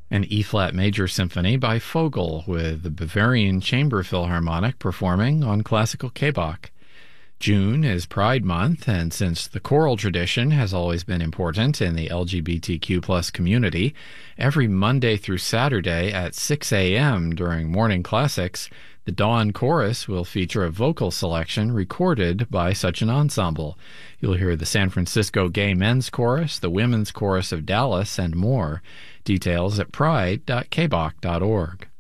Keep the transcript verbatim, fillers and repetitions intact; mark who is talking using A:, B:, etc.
A: An E-flat major symphony by Fogel with the Bavarian Chamber Philharmonic performing on classical K-Bach. June is Pride Month, and since the choral tradition has always been important in the L G B T Q plus community, every Monday through Saturday at six a.m. during Morning Classics, the Dawn Chorus will feature a vocal selection recorded by such an ensemble. You'll hear the San Francisco Gay Men's Chorus, the Women's Chorus of Dallas, and more. Details at pride dot k bach dot org.